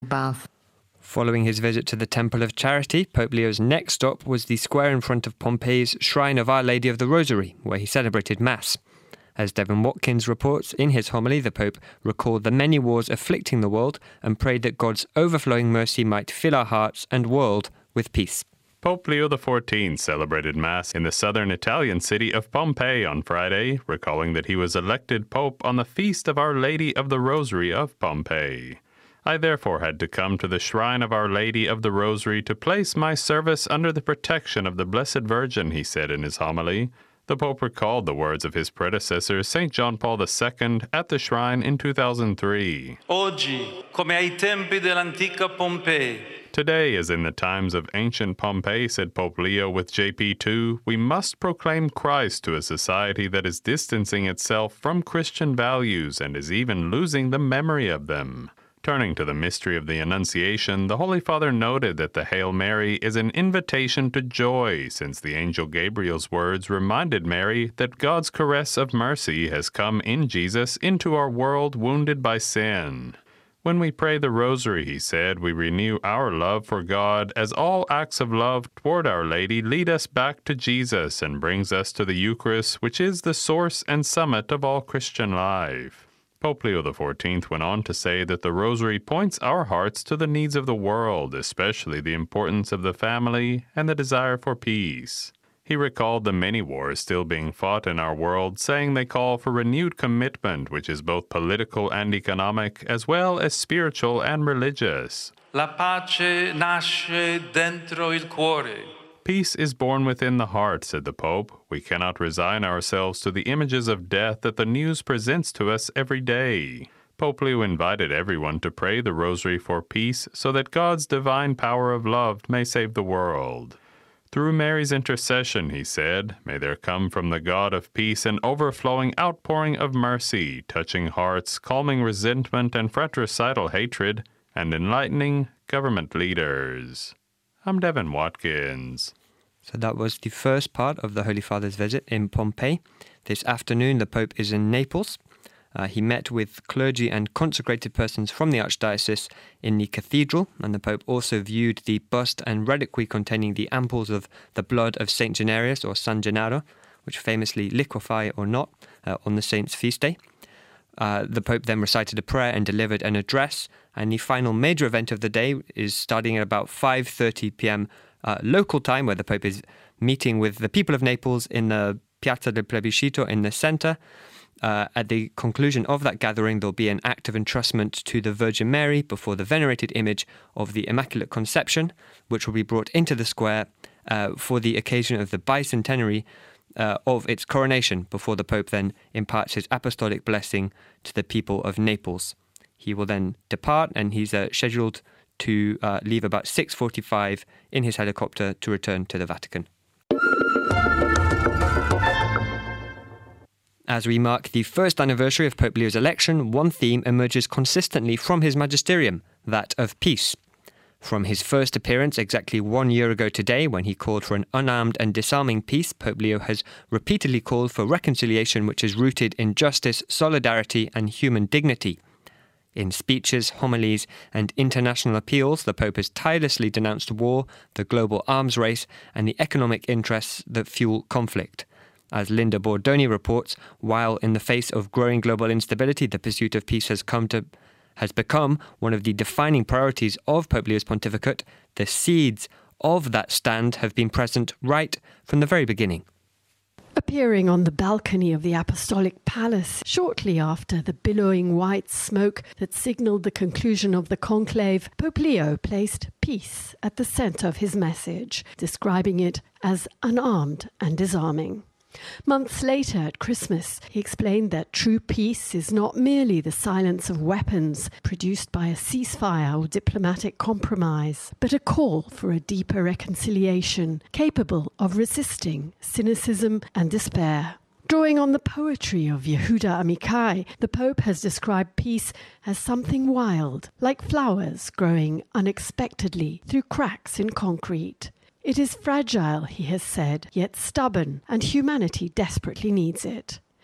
bath. Following his visit to the Temple of Charity, Pope Leo's next stop was the square in front of Pompeii's Shrine of Our Lady of the Rosary, where he celebrated Mass. As Devin Watkins reports, in his homily, the Pope recalled the many wars afflicting the world and prayed that God's overflowing mercy might fill our hearts and world with peace. Pope Leo XIV celebrated Mass in the southern Italian city of Pompeii on Friday, recalling that he was elected Pope on the feast of Our Lady of the Rosary of Pompeii. I therefore had to come to the shrine of Our Lady of the Rosary to place my service under the protection of the Blessed Virgin, he said in his homily. The Pope recalled the words of his predecessor, St. John Paul II, at the shrine in 2003. Oggi, come ai tempi dell'antica Pompei. Today, as in the times of ancient Pompeii, said Pope Leo with JP2, we must proclaim Christ to a society that is distancing itself from Christian values and is even losing the memory of them. Turning to the mystery of the Annunciation, the Holy Father noted that the Hail Mary is an invitation to joy, since the angel Gabriel's words reminded Mary that God's caress of mercy has come in Jesus into our world wounded by sin. When we pray the Rosary, he said, we renew our love for God as all acts of love toward Our Lady lead us back to Jesus and brings us to the Eucharist, which is the source and summit of all Christian life. Pope Leo XIV went on to say that the Rosary points our hearts to the needs of the world, especially the importance of the family and the desire for peace. He recalled the many wars still being fought in our world, saying they call for renewed commitment, which is both political and economic, as well as spiritual and religious. La pace nasce dentro il cuore. Peace is born within the heart, said the Pope. We cannot resign ourselves to the images of death that the news presents to us every day. Pope Leo invited everyone to pray the Rosary for peace so that God's divine power of love may save the world. Through Mary's intercession, he said, may there come from the God of peace an overflowing outpouring of mercy, touching hearts, calming resentment and fratricidal hatred, and enlightening government leaders. I'm Devin Watkins. So that was the first part of the Holy Father's visit in Pompeii. This afternoon, the Pope is in Naples. He met with clergy and consecrated persons from the Archdiocese in the cathedral, and the Pope also viewed the bust and reliquary containing the amples of the blood of St. Genarius, or San Gennaro, which famously liquefy or not on the saint's feast day. The Pope then recited a prayer and delivered an address, and the final major event of the day is starting at about 5:30 p.m. Local time, where the Pope is meeting with the people of Naples in the Piazza del Plebiscito in the centre. At the conclusion of that gathering, there'll be an act of entrustment to the Virgin Mary before the venerated image of the Immaculate Conception, which will be brought into the square for the occasion of the bicentenary of its coronation, before the Pope then imparts his apostolic blessing to the people of Naples. He will then depart, and he's scheduled to leave about 6:45 in his helicopter to return to the Vatican. As we mark the first anniversary of Pope Leo's election, one theme emerges consistently from his magisterium, that of peace. From his first appearance exactly 1 year ago today, when he called for an unarmed and disarming peace, Pope Leo has repeatedly called for reconciliation which is rooted in justice, solidarity and human dignity. In speeches, homilies and international appeals, the Pope has tirelessly denounced war, the global arms race and the economic interests that fuel conflict. As Linda Bordoni reports, while in the face of growing global instability, the pursuit of peace has become one of the defining priorities of Pope Leo's pontificate, the seeds of that stand have been present right from the very beginning. Appearing on the balcony of the Apostolic Palace shortly after the billowing white smoke that signalled the conclusion of the conclave, Pope Leo placed peace at the centre of his message, describing it as unarmed and disarming. Months later, at Christmas, he explained that true peace is not merely the silence of weapons produced by a ceasefire or diplomatic compromise, but a call for a deeper reconciliation capable of resisting cynicism and despair. Drawing on the poetry of Yehuda Amichai, the Pope has described peace as something wild, like flowers growing unexpectedly through cracks in concrete. It is fragile, he has said, yet stubborn, and humanity desperately needs it.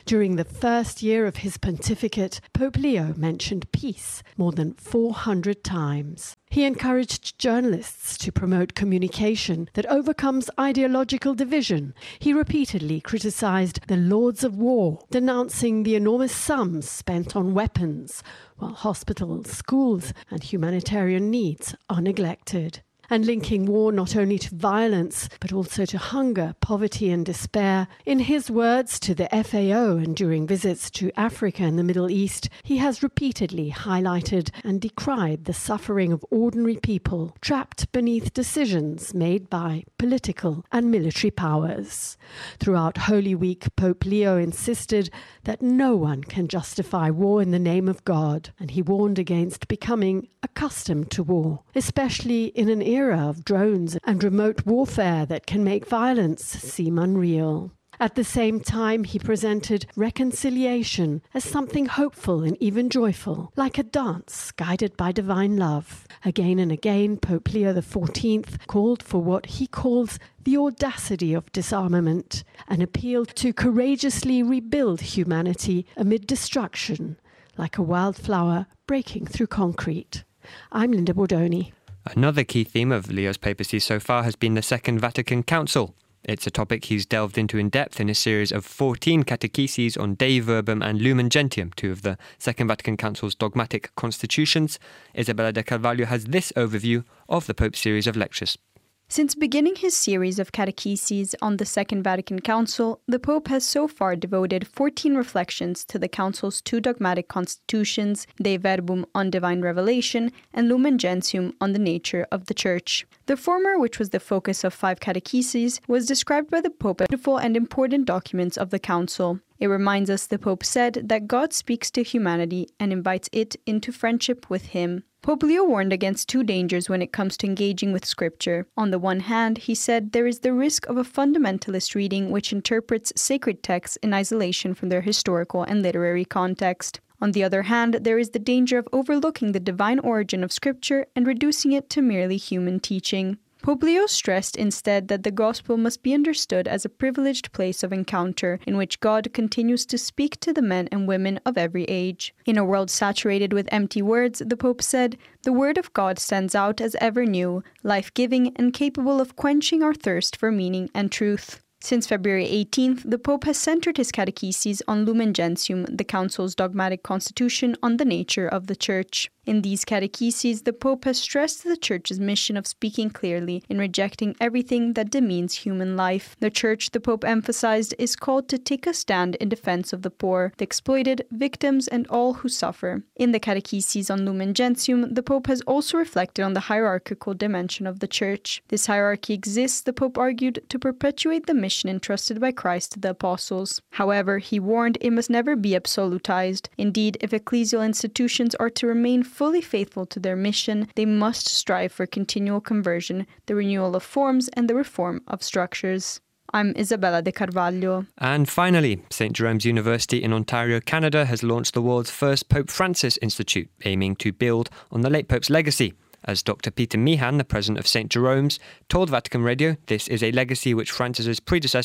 During the first year of his pontificate, Pope Leo mentioned peace more than 400 times. He encouraged journalists to promote communication that overcomes ideological division. He repeatedly criticized the lords of war, denouncing the enormous sums spent on weapons, while hospitals, schools, and humanitarian needs are neglected. And linking war not only to violence, but also to hunger, poverty and despair. In his words to the FAO and during visits to Africa and the Middle East, he has repeatedly highlighted and decried the suffering of ordinary people trapped beneath decisions made by political and military powers. Throughout Holy Week, Pope Leo insisted that no one can justify war in the name of God, and he warned against becoming accustomed to war, especially in an era of drones and remote warfare that can make violence seem unreal. At the same time, he presented reconciliation as something hopeful and even joyful, like a dance guided by divine love. Again and again, Pope Leo XIV called for what he calls the audacity of disarmament, an appeal to courageously rebuild humanity amid destruction, like a wildflower breaking through concrete. I'm Linda Bordoni. Another key theme of Leo's papacy so far has been the Second Vatican Council. It's a topic he's delved into in depth in a series of 14 catecheses on Dei Verbum and Lumen Gentium, two of the Second Vatican Council's dogmatic constitutions. Isabella de Carvalho has this overview of the Pope's series of lectures. Since beginning his series of catecheses on the Second Vatican Council, the Pope has so far devoted 14 reflections to the Council's two dogmatic constitutions, Dei Verbum on divine revelation and Lumen Gentium on the nature of the Church. The former, which was the focus of 5 catecheses, was described by the Pope as beautiful and important documents of the Council. It reminds us, the Pope said, that God speaks to humanity and invites it into friendship with him. Pope Leo warned against 2 dangers when it comes to engaging with Scripture. On the one hand, he said there is the risk of a fundamentalist reading which interprets sacred texts in isolation from their historical and literary context. On the other hand, there is the danger of overlooking the divine origin of Scripture and reducing it to merely human teaching. Pope Leo stressed instead that the Gospel must be understood as a privileged place of encounter in which God continues to speak to the men and women of every age. In a world saturated with empty words, the Pope said, the Word of God stands out as ever new, life-giving, and capable of quenching our thirst for meaning and truth. Since February 18th, the Pope has centered his catecheses on Lumen Gentium, the Council's dogmatic constitution on the nature of the Church. In these catecheses, the Pope has stressed the Church's mission of speaking clearly in rejecting everything that demeans human life. The Church, the Pope emphasized, is called to take a stand in defense of the poor, the exploited, victims, and all who suffer. In the catecheses on Lumen Gentium, the Pope has also reflected on the hierarchical dimension of the Church. This hierarchy exists, the Pope argued, to perpetuate the mission entrusted by Christ to the apostles. However, he warned it must never be absolutized. Indeed, if ecclesial institutions are to remain fully faithful to their mission, they must strive for continual conversion, the renewal of forms, and the reform of structures. I'm Isabella de Carvalho. And finally, St. Jerome's University in Ontario, Canada has launched the world's first Pope Francis Institute, aiming to build on the late Pope's legacy. As Dr. Peter Meehan, the president of St. Jerome's, told Vatican Radio, this is a legacy which Francis's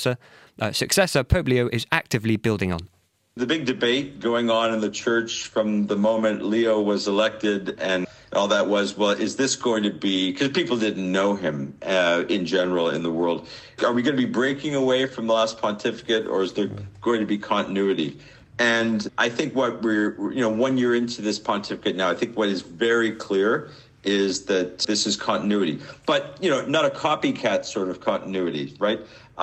successor, Pope Leo, is actively building on. The big debate going on in the church from the moment Leo was elected and all that was, well, is this going to be, because people didn't know him in general in the world, are we going to be breaking away from the last pontificate, or is there going to be continuity? And I think what we're, 1 year into this pontificate now, I think what is very clear is that this is continuity, but, not a copycat sort of continuity, right?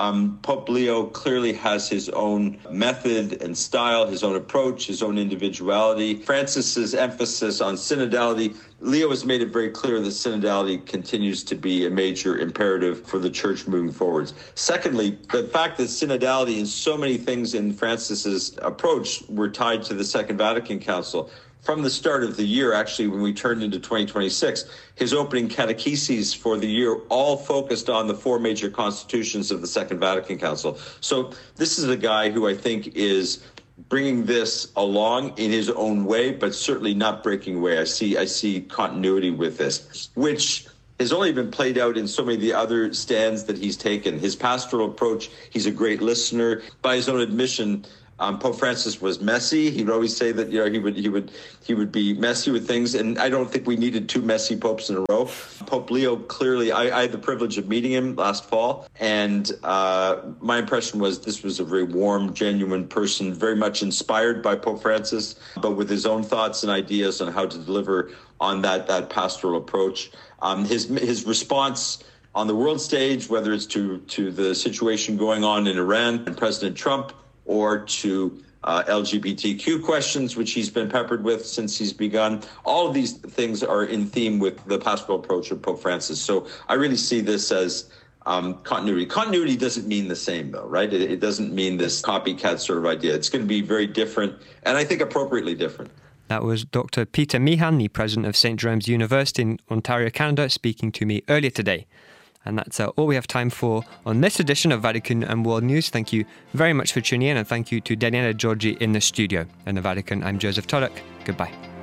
Pope Leo clearly has his own method and style, his own approach, his own individuality. Francis's emphasis on synodality, Leo has made it very clear that synodality continues to be a major imperative for the church moving forwards. Secondly, the fact that synodality and so many things in Francis's approach were tied to the Second Vatican Council. From the start of the year, actually, when we turned into 2026, his opening catecheses for the year all focused on the 4 major constitutions of the Second Vatican Council. So this is a guy who I think is bringing this along in his own way, but certainly not breaking away. I see continuity with this, which has only been played out in so many of the other stands that he's taken. His pastoral approach, he's a great listener. By his own admission, Pope Francis was messy. He'd always say that he would be messy with things, and I don't think we needed two messy popes in a row. Pope Leo, clearly, I had the privilege of meeting him last fall, and my impression was this was a very warm, genuine person, very much inspired by Pope Francis, but with his own thoughts and ideas on how to deliver on that pastoral approach. His response on the world stage, whether it's to the situation going on in Iran and President Trump, or to LGBTQ questions, which he's been peppered with since he's begun. All of these things are in theme with the pastoral approach of Pope Francis. So I really see this as continuity. Continuity doesn't mean the same, though, right? It doesn't mean this copycat sort of idea. It's going to be very different, and I think appropriately different. That was Dr. Peter Meehan, the president of St. Jerome's University in Ontario, Canada, speaking to me earlier today. And that's all we have time for on this edition of Vatican and World News. Thank you very much for tuning in, and thank you to Daniela Giorgi in the studio. In the Vatican, I'm Joseph Turek. Goodbye.